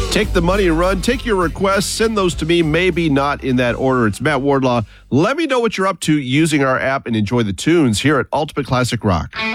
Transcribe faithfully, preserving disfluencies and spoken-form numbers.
Take the money and run. Take your requests. Send those to me. Maybe not in that order. It's Matt Wardlaw. Let me know what you're up to using our app and enjoy the tunes here at Ultimate Classic Rock.